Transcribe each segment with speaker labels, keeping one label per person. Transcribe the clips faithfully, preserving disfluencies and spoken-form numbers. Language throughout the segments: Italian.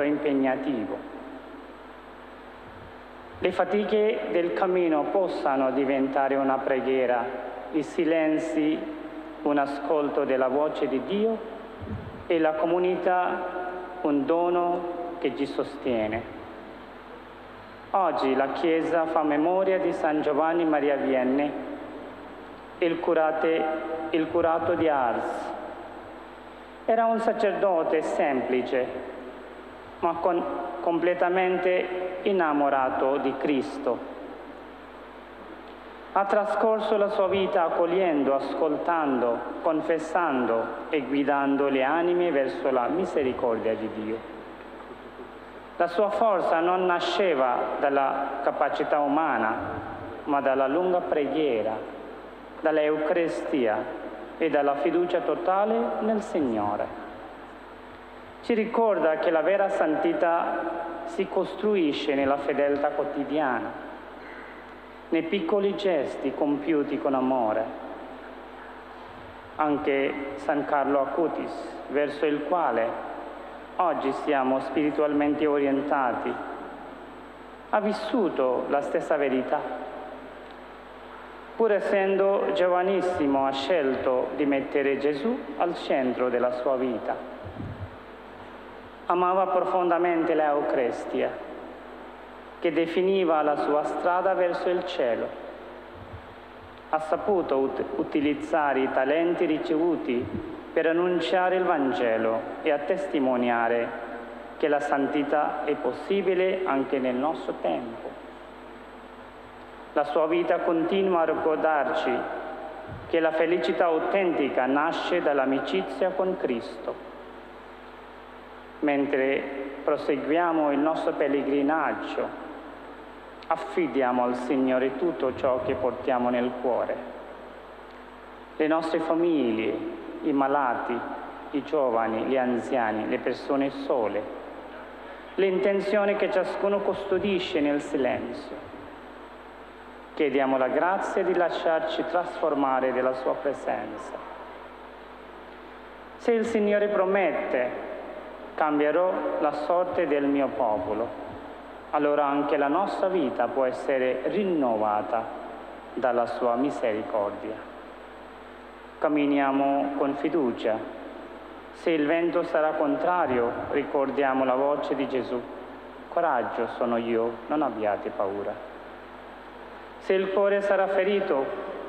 Speaker 1: impegnativo. Le fatiche del cammino possano diventare una preghiera, i silenzi un ascolto della voce di Dio e la comunità un dono che ci sostiene. Oggi la Chiesa fa memoria di San Giovanni Maria Vianney, il, curate, il curato di Ars. Era un sacerdote semplice, ma con, completamente innamorato di Cristo. Ha trascorso la sua vita accogliendo, ascoltando, confessando e guidando le anime verso la misericordia di Dio. La sua forza non nasceva dalla capacità umana, ma dalla lunga preghiera, dalla Eucaristia e dalla fiducia totale nel Signore. Ci ricorda che la vera santità si costruisce nella fedeltà quotidiana, nei piccoli gesti compiuti con amore. Anche San Carlo Acutis, verso il quale oggi siamo spiritualmente orientati, ha vissuto la stessa verità. Pur essendo giovanissimo, ha scelto di mettere Gesù al centro della sua vita. Amava profondamente l'Eucaristia, che definiva la sua strada verso il cielo. Ha saputo ut- utilizzare i talenti ricevuti per annunciare il Vangelo e a testimoniare che la santità è possibile anche nel nostro tempo. La sua vita continua a ricordarci che la felicità autentica nasce dall'amicizia con Cristo. Mentre proseguiamo il nostro pellegrinaggio, affidiamo al Signore tutto ciò che portiamo nel cuore, le nostre famiglie, i malati, i giovani, gli anziani, le persone sole, le intenzioni che ciascuno custodisce nel silenzio. Chiediamo la grazia di lasciarci trasformare dalla sua presenza. Se il Signore promette, cambierò la sorte del mio popolo, allora anche la nostra vita può essere rinnovata dalla sua misericordia. Camminiamo con fiducia. Se il vento sarà contrario, ricordiamo la voce di Gesù. Coraggio, sono io, non abbiate paura. Se il cuore sarà ferito,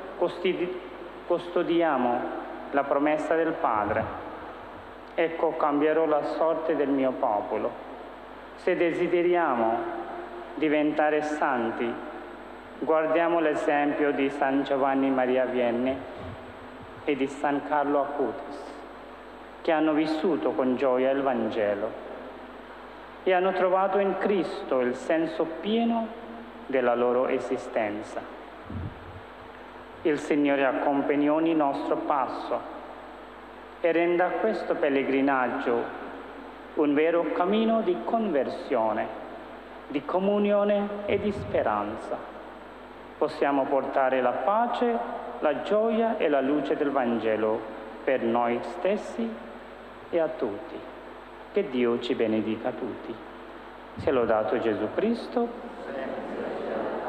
Speaker 1: custodiamo la promessa del Padre. Ecco, cambierò la sorte del mio popolo. Se desideriamo diventare santi, guardiamo l'esempio di San Giovanni Maria Vianney e di San Carlo Acutis, che hanno vissuto con gioia il Vangelo e hanno trovato in Cristo il senso pieno della loro esistenza. Il Signore accompagni ogni nostro passo e renda questo pellegrinaggio un vero cammino di conversione, di comunione e di speranza. Possiamo portare la pace, la gioia e la luce del Vangelo per noi stessi e a tutti. Che Dio ci benedica tutti. Sia lodato Gesù Cristo.